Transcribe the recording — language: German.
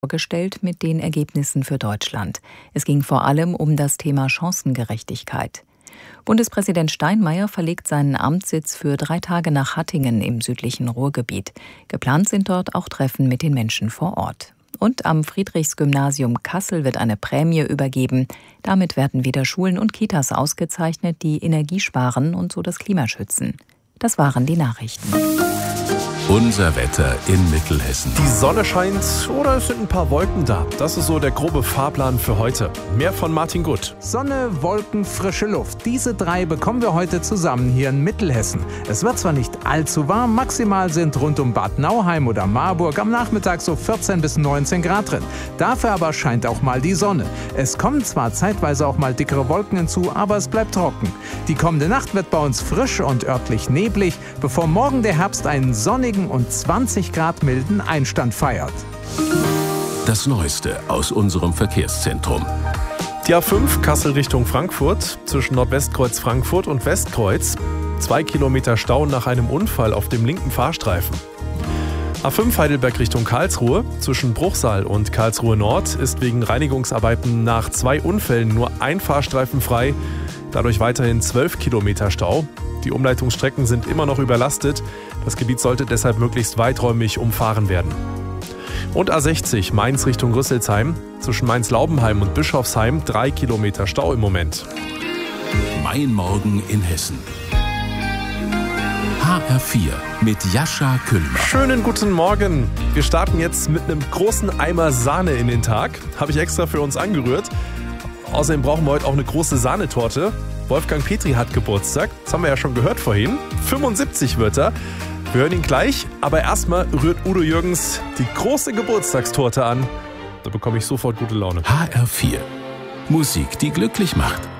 vorgestellt mit den Ergebnissen für Deutschland. Es ging vor allem um das Thema Chancengerechtigkeit. Bundespräsident Steinmeier verlegt seinen Amtssitz für 3 Tage nach Hattingen im südlichen Ruhrgebiet. Geplant sind dort auch Treffen mit den Menschen vor Ort. Und am Friedrichsgymnasium Kassel wird eine Prämie übergeben. Damit werden wieder Schulen und Kitas ausgezeichnet, die Energie sparen und so das Klima schützen. Das waren die Nachrichten. Unser Wetter in Mittelhessen. Die Sonne scheint oder es sind ein paar Wolken da. Das ist so der grobe Fahrplan für heute. Mehr von Martin Gutt. Sonne, Wolken, frische Luft. Diese 3 bekommen wir heute zusammen hier in Mittelhessen. Es wird zwar nicht allzu warm, maximal sind rund um Bad Nauheim oder Marburg am Nachmittag so 14 bis 19 Grad drin. Dafür aber scheint auch mal die Sonne. Es kommen zwar zeitweise auch mal dickere Wolken hinzu, aber es bleibt trocken. Die kommende Nacht wird bei uns frisch und örtlich neblig, bevor morgen der Herbst einen sonnigen und 20 Grad milden Einstand feiert. Das Neueste aus unserem Verkehrszentrum. Die A5 Kassel Richtung Frankfurt zwischen Nordwestkreuz Frankfurt und Westkreuz. 2 Kilometer Stau nach einem Unfall auf dem linken Fahrstreifen. A5 Heidelberg Richtung Karlsruhe zwischen Bruchsal und Karlsruhe Nord ist wegen Reinigungsarbeiten nach 2 Unfällen nur ein Fahrstreifen frei. Dadurch weiterhin 12 Kilometer Stau. Die Umleitungsstrecken sind immer noch überlastet. Das Gebiet sollte deshalb möglichst weiträumig umfahren werden. Und A60 Mainz Richtung Rüsselsheim. Zwischen Mainz-Laubenheim und Bischofsheim 3 Kilometer Stau im Moment. Mein Morgen in Hessen. HR4 mit Jascha Küllmann. Schönen guten Morgen. Wir starten jetzt mit einem großen Eimer Sahne in den Tag. Habe ich extra für uns angerührt. Außerdem brauchen wir heute auch eine große Sahnetorte. Wolfgang Petri hat Geburtstag. Das haben wir ja schon gehört vorhin. 75 wird er. Wir hören ihn gleich. Aber erstmal rührt Udo Jürgens die große Geburtstagstorte an. Da bekomme ich sofort gute Laune. HR4. Musik, die glücklich macht.